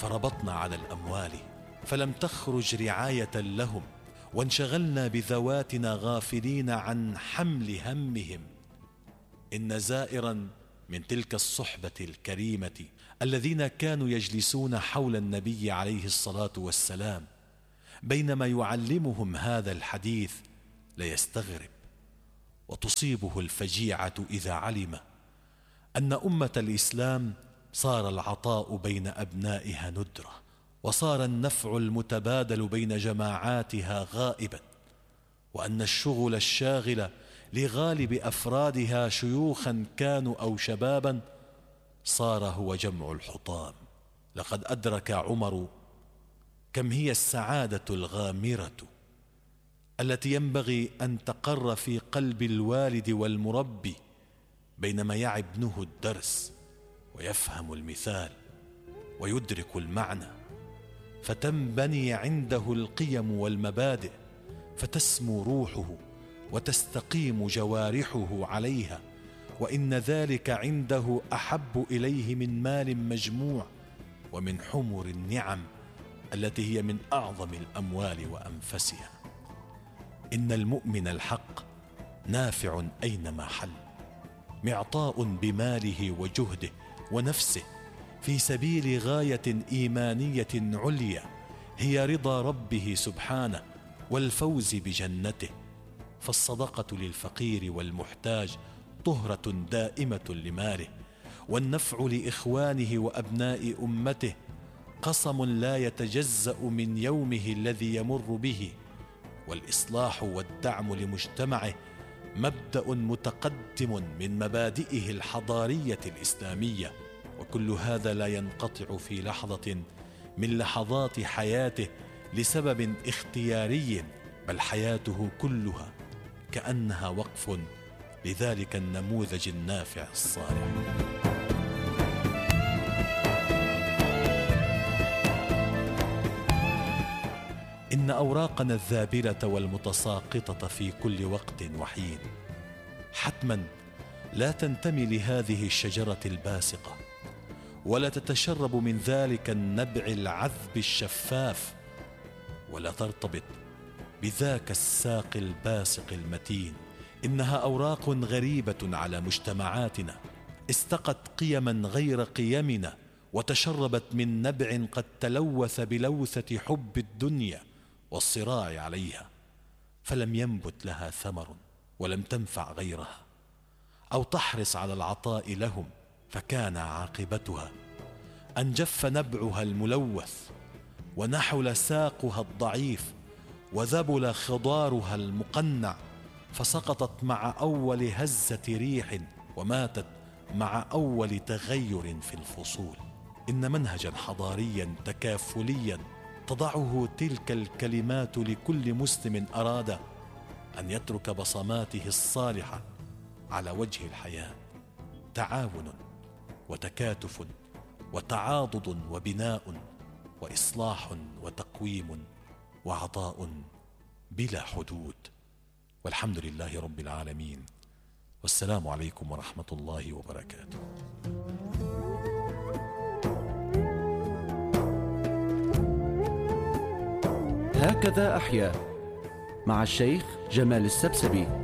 فربطنا على الأموال فلم تخرج رعاية لهم، وانشغلنا بذواتنا غافلين عن حمل همهم. إن زائرا من تلك الصحبة الكريمة الذين كانوا يجلسون حول النبي عليه الصلاة والسلام بينما يعلمهم هذا الحديث ليستغرب وتصيبه الفجيعة إذا علم أن أمة الإسلام صار العطاء بين أبنائها ندرة، وصار النفع المتبادل بين جماعاتها غائبا، وأن الشغل الشاغل لغالب أفرادها شيوخا كانوا أو شبابا صار هو جمع الحطام. لقد أدرك عمر كم هي السعادة الغامرة التي ينبغي أن تقر في قلب الوالد والمربي بينما يعي ابنه الدرس ويفهم المثال ويدرك المعنى، فتنبني عنده القيم والمبادئ، فتسمو روحه وتستقيم جوارحه عليها، وإن ذلك عنده أحب إليه من مال مجموع ومن حمر النعم التي هي من أعظم الأموال وأنفسها. إن المؤمن الحق نافع أينما حل، معطاء بماله وجهده ونفسه في سبيل غاية إيمانية عليا هي رضا ربه سبحانه والفوز بجنته. فالصدقة للفقير والمحتاج طهرة دائمة لماله، والنفع لإخوانه وأبناء أمته قسم لا يتجزأ من يومه الذي يمر به، والإصلاح والدعم لمجتمعه مبدأ متقدم من مبادئه الحضارية الإسلامية، وكل هذا لا ينقطع في لحظة من لحظات حياته لسبب اختياري، بل حياته كلها كأنها وقف لذلك النموذج النافع الصالح. إن أوراقنا الذابلة والمتساقطة في كل وقت وحين حتما لا تنتمي لهذه الشجرة الباسقة، ولا تتشرب من ذلك النبع العذب الشفاف، ولا ترتبط بذاك الساق الباسق المتين. إنها أوراق غريبة على مجتمعاتنا، استقت قيما غير قيمنا، وتشربت من نبع قد تلوث بلوثة حب الدنيا والصراع عليها، فلم ينبت لها ثمر ولم تنفع غيرها، أو تحرص على العطاء لهم، فكان عاقبتها أن جف نبعها الملوث، ونحل ساقها الضعيف، وذبل خضارها المقنع، فسقطت مع أول هزة ريح، وماتت مع أول تغير في الفصول. إن منهجا حضاريا تكافليا تضعه تلك الكلمات لكل مسلم أراد أن يترك بصماته الصالحة على وجه الحياة: تعاون وتكاتف وتعاضد وبناء وإصلاح وتقويم وعطاء بلا حدود. والحمد لله رب العالمين، والسلام عليكم ورحمة الله وبركاته. هكذا أحيا مع الشيخ جمال السبسبي.